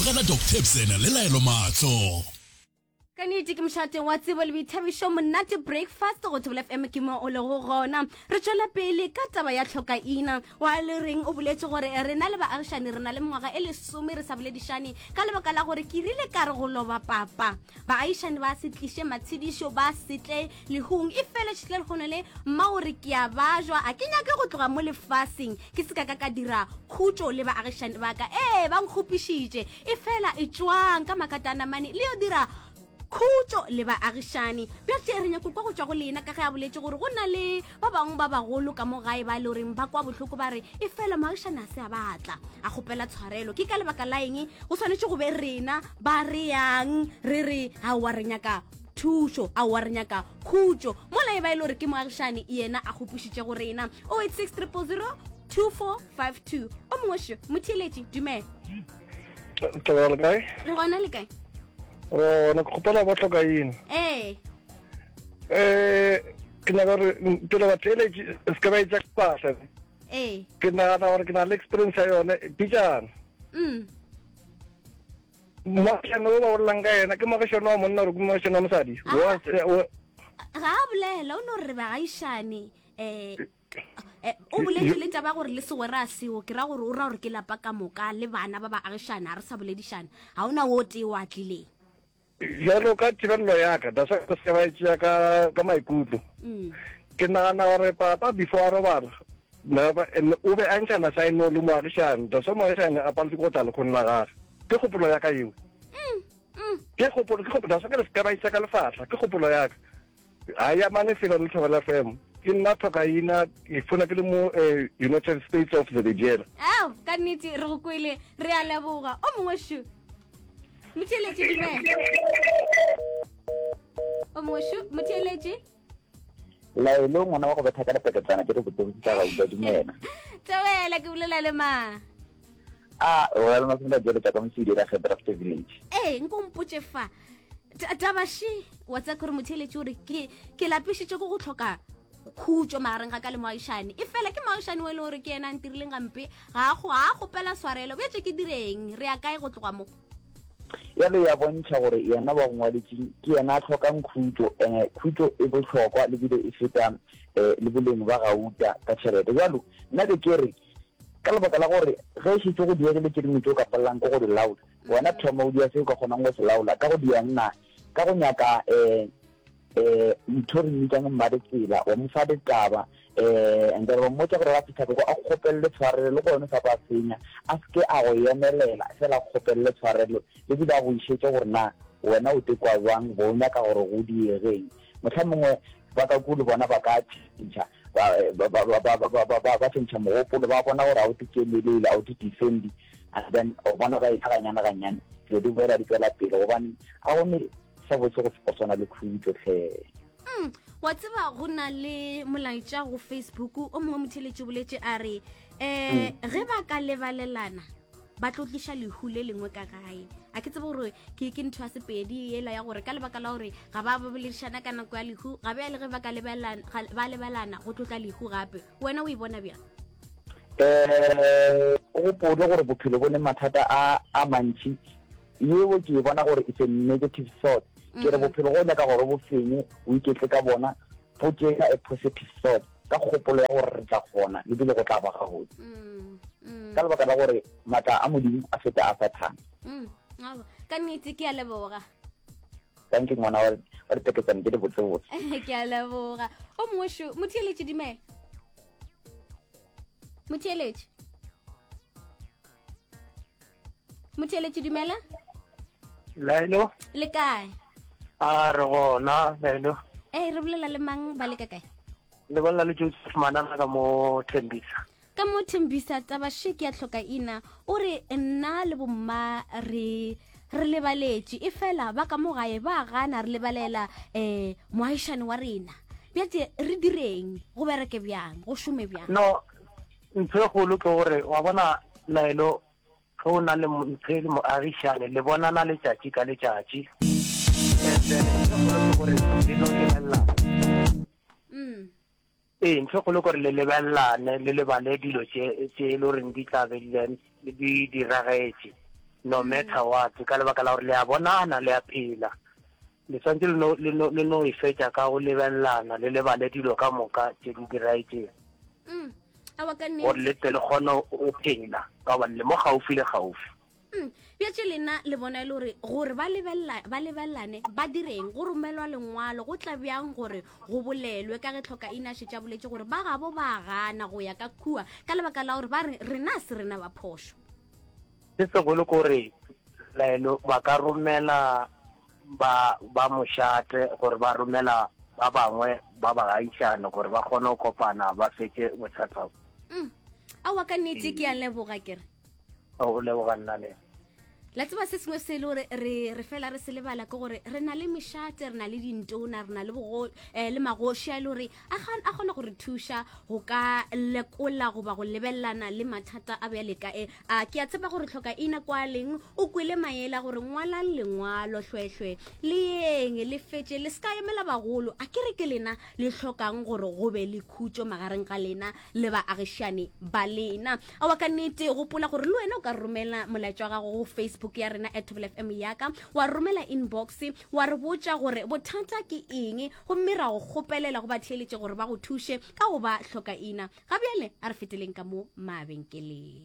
bogela Dr. Ebzena le Laelo Matlo. Kaniti ke mshateng wa tsebo le boithabišo monate breakfast go Thobela FM ke mo o le go gona re tšwela pele ka taba ya tlhokaina wa le reng o boletse gore re na le baagišane re na le mengwaga e le 10 re sa boledišane ka lebaka la gore ke rile ka re go loba papa baagišane ba se tliše matshedišo ba setle lehung e fele tšhitle le gone le mma gore ke a bajwa a ke nyake go tloga mo lefaseng ke se ka dira khutšo le baagišane ba ka ba nkgopišitše e fela e tšwang ka makatana mane le yo dira khutšo le baagišane bja tšerenya kwa go tšwa go lena ka ge a boletse gore go na le ba bangwe ba bagolo ka mo gae ba le goreng ba kwa bohloko ba re e fela maagišane a se a batla a kgopela tshwarelo ke ka lebaka la eng go tshwanetse go be rena ba re yang re a wa re nyaka thušo a wa re nyaka khutšo mola e ba e le gore ke moagišane yena a kgopišitše go rena 0860002452 o mongwešo motheletši dumela le gona le kae na khopela ba tloka yin ke na gore pele ba tele ska ba itsa pasa ke na gore ke na le experience ya yone dijana mo ke no ba langa yena ke mo ke shona mo nna re mo shona mosadi ga bolela o no re ba gaishane o boletse le taba gore le segwe ra seo ke ra gore o ra gore ke lapa ka moka le bana ba ba agishana re sa boledišana ga ona o te wa tlileng jalo ka tshebello ya ka da sa se ba itsa ka maikutlo ke nagana gore papa before robala na ba o be antša na sa ino le moagišane da so moagišane a paletse go tla le khonna ga ke kgopolo ya ka eo ke kgopolo da sa ka le ska ba itsa ka lefatla ke kgopolo ya ka a ya mane fela le Thobela FM ke nna tlhokaina ke fona ke le mo United States of the Nigeria ka nnete re go kwele re a leboga o mongwe shu Motheletši dumela o mosho motheletši Laelo ngwana wa go betha ka lepeketsana ke re botse tsa ga o dumela Tawela ke bolela le ma o la ma tsena jelo tsa ka mosidi ra Draft Village nkompotše fa tabashi wa tsa gore motheletši ore ke lapišitše go tlhoka khutšo magareng ga ka le moagišane e fela ke moagišane wa le gore ke yena ntirileng gampe ga gopela tshwarelo bjetse ke direng re ya kae go tloga mo ya le ya bontšha gore yena ba ngwaletše ke yena a tlhokang khutšo khutšo e bohlokwa le bile e feta le boleng ba gauta ka tšhelete jalo nna ke re ka lebaka la gore ge e šitse go diegele tše dingwe tšeo ka palelang ko go di laola wena thoma o dia seo ka kgonang go se laola ka go dia nna ka go nyaka ntho re mmitsang mmade tsela wa mofa ditaba and then mo tsa gore ba fitha go a kgopelle tshwarelo le gone sa ba senya a ske a go yemelela fela kgopelle tshwarelo le di ba go išetse gore na wena o te kwa jwang bona ka gore go diegeng motlhamongwe ba ka kule bona ba ka tšintšha ba tšintšha mogopolo ba bona gore a o te kemelele a o te defendi and then o bona ba itlhaganyana ganyane dilo di boela di tswela pele gobane a gone sa botse go tswana le khutšo tlhe wa tseba go na le molaetša go Facebook o mongwe motheletši boletse a re ge ba ka lebalelana ba tlotliša lehu le lengwe ka gae a ke tseba gore ke ntho ya sepedi ela ya gore ka lebaka la gore ga ba boledišana ka nako ya lehu ga be le ge ba ka lebalana go tlotla lehu gape wena o e bona bjang o gopole gore bophelo bo ne mathata a mantši yeo ke e bona gore it's a negative thought ke re bophelo go nyaka gore bo fenye o iketle ka bona bo tšea a positive thought ka kgopolo ya gore re tla kgona le bile go tla ba gabotse ka lebaka la gore matla a modimo a feta a sathane ka nnete ke a leboga thank you ngwana wa diteketsane ke di botsebotse ke a leboga o mongwešo motheletši dumela motheletši dumela Laelo le kae re gona Laelo re bolela le mang ba le ka kae le bolela le Joseph Manana ka mo Tembisa ka mo Tembisa tabashi ke a tlhokaina o re nna le bomma re lebaletše e fela ba ka mo gae ba gana re lebalela moagišane wa rena bjate re direng go bereke bjang go šome bjang no ntho e golo ke gore wa bona Laelo go na le mphele moagišane le bonana letšatši ka letšatši ntho go le gore le lebellane le lebale dilo tse le goreng di tla be di diragetse no matter what ka lebaka la gore le a bonana le a phela le tsantse le no ifetsa ka go lebellana le lebale dilo ka moka tse di right awa ka gore le tele gona o phela ka ba le mo gaufi le gaufi bja lena le bona le gore ba lebellane ba direng go romelwa lengwalo go tla bjang gore go bolelwe ka ge tlhoka inashe tša boletse gore ba gabo ba gana go ya ka khua ka lebaka la gore ba rena se rena ba phosho se segolo kore laelo ba ka romela ba mošate gore ba romela ba bangwe ba bagaishane gore ba kgone go kopana ba fetse bothata awa ka nnete ke ya leboga kere o leboga nna le la tseba se sengwe se le gore re fela re se lebala ke gore re na le mešate re na le dintona re na le magoši a le gore a kgona gore thuša go ka lekola goba go lebellana le mathata a bjale ka a ke a tshepa gore tlhoka ina kwa leng o kwele maela gore ngwala lengwalo hlwehlwe le yeng le fetse le ska emela bagolo a ke re ke lena le tlhokang gore go be le khutso magareng ga lena le baagišane ba lena a wa ka nnete gopola gore le wena o ka romela molaetša wa gago go Facebook ya rena @FM yaka wa romela inbox wa re botša gore bothata ke eng go mmira go gopelela go batheletše gore ba go thushe ka go ba hloka ina ga bjale a re feteleng ka mo mabenkeleng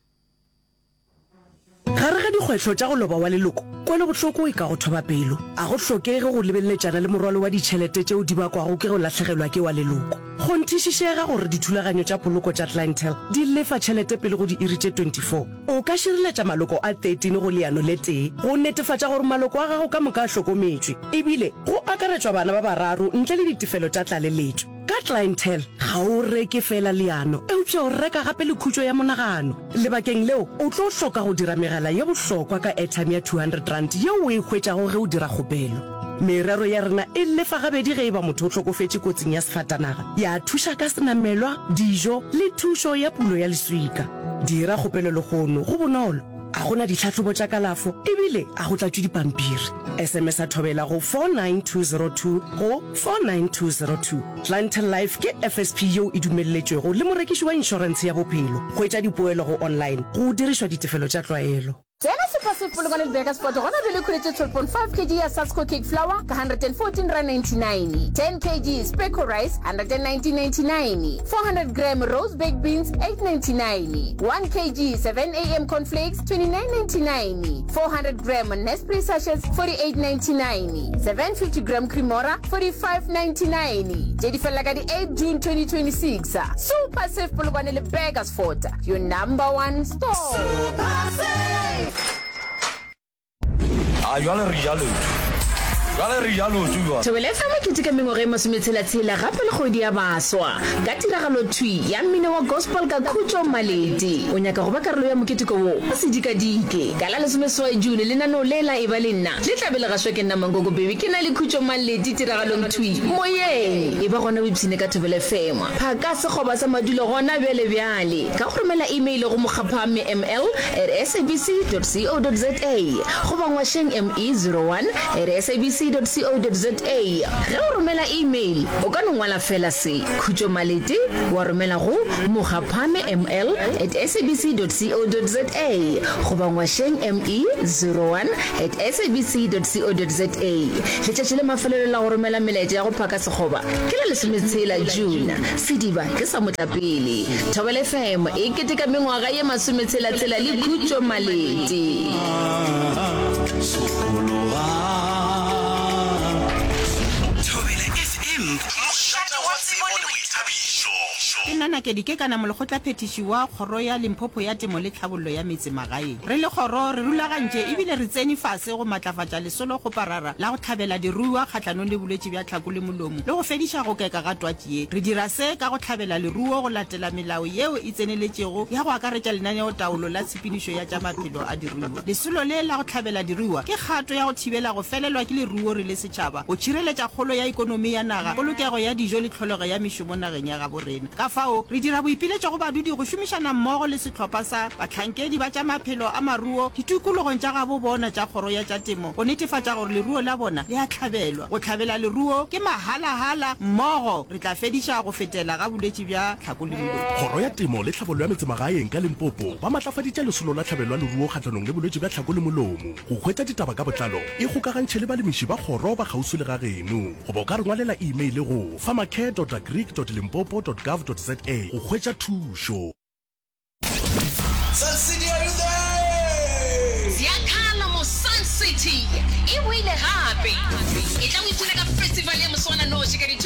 gare ga dikgwetlho tša go loba wa leloko kwele bohloko e ka go thoba pelo a go hlokege go lebelletšana le morwalo wa ditšhelete tšeo di bakwago ke go latlhegelwa ke wa leloko go nthišišega gore dithulaganyo tša poloko tša clientele di lefa tšhelete pele go di iri tše 24 o ka šireletša maloko a 13 go leano le tee go netefatša gore maloko a gago ka moka a hlokometšwe ebile go akaretšwa bana ba bararo ntle le ditefelo tša tlaleletšo ka clientele ga o reke fela leano eupša o reka gape le khutšo ya monagano lebakeng leo o tlo hloka go dira megala ye bohlokwa ka airtime ya 200 rand yeo o e hwetšago ge o dira kgopelo merero ya rena e lefa gabedi ge e ba motho o tlhokofetše kotsing ya sefatanaga ya thuša ka senamelwa dijo le thušo ya pulo ya leswika dira kgopelo le gono go bonolo a gona ditlhatlhobo tša kalafo ebile a go tlatšwe dipampiri SMS a thobela go 49202 go 49202 clientele life ke FSP yeo e dumelletšwego le morekiši wa inšorense ya bophelo go etša dipoelo go online go dirišwa ditefelo tša tlwaelo Tena Supersafe Polokwane le Bega Sport gona bele khuletse 12.5 kg ya Sasko cake flour ka 114.99 10 kg speckle rice 119.99 400 gram rose baked beans 8.99 1 kg 7 AM cornflakes 29.99 400 gram Nestle sachets 48.99 750 gram Cremora 45.99 Jadi fela ka di 8 June 2026 Supersafe Polokwane le Bega Sport your number one store Supersafe jwale re jalo tsuwa Tobele fama kitika mengore masometshela gape le kgwedi ya baswa ka tiragalo thui ya mmino wa gospel ka khutso maledi o nyaka go ba karolo ya moketiko wo o se dikadike ka la lesomeswa June le nano lela e ba le nna le tlabele ga shweke nna mangogo baby ke na le khutso maledi tiragalong thui moyeng e ba gona website ka Tobele fema phaka se goba sa madulo gona bjale ka go romela email go mogapame ml@sabc.co.za go bangwa sheng me01@sabc.co.za ge o romela email o ka nngwala fela se khutso maledi wa romela go mogapame ml@sabc.co.za go bangwa sheng me01@sabc.co.za letšatši le mafelelo la go romela melaetša ya go phaka sekgoba ke le lesometshela June sediba ke sa motlapele Tobele FM e keteka mengwaga ye masometshela le khutso maledi ke nana ke dike kana mole go tla phetišiwa kgoro ya Limpopo ya temo le tlhabollo ya metse magaeng re le kgoro re rulagantše ebile re tsene fase go matlafatša lesolo go parara la go tlhabela diruiwa kgatlhanong le bolwetse bja tlhako le molomo le go fediša go keka ga twatši ye re dira se ka go tlhabela leruo go latela melao yeo e tseneletšego ya go akaretša lenaneo taolo la tshepedišo ya tša maphelo a diruiwa lesolo le la go tlhabela diruiwa ke kgato ya go thibela go felelwa ke leruo re le setšhaba go tšhireletša kgolo ya ikonomi ya naga polokego ya dijo le tlholego ya mešomo nageng ya gaborena ka fao fao re dira boipiletšo go badudi go šomišana mmogo le setlhopha sa batlhankedi ba tša maphelo a maruo ditikologong tša gabo bona tša kgoro ya tša temo go netefatša gore leruo la bona le a tlhabelwa go tlhabela leruo ke mahala-hala mmogo re tla fediša go fetela ga bolwetši bja tlhakolemolong. Kgoro ya temo le tlhabollo ya metsemagaeng ka Limpopo ba matlafaditše lesolo la tlhabelwa leruo kgatlhanong le bolwetši bja tlhakolemolomo. Go hwetša ditaba ka botlalo e gokagantšhe le balemiši ba kgoro ba kgauswi le ga geno goba o ka re ngwalela email go farmercare.agric.limpopo.gov.za go hwetša thušo. Sun City, are you there? Siakhala mo Sun City. E wile gape. E tla o ipule ka festival ya Moswana Noshi ka